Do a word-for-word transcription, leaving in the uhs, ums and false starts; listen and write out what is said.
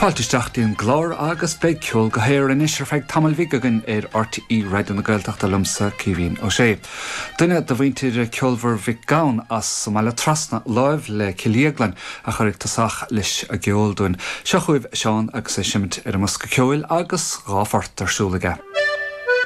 Fáilteteach dín glár agus be ceol go héir in isir feag tamil vigagan ar R T E radio na Gaeltachta lumsa Cíhín ó sé. Duine do bhaintir ceolmhar vigaun as Somalia trasna live le Cilíaglan a chuirigh tasach leis a geol dún. Seo chuibh Seán agus é siimint ar a musca ceoil agus gáfart arsúlaige.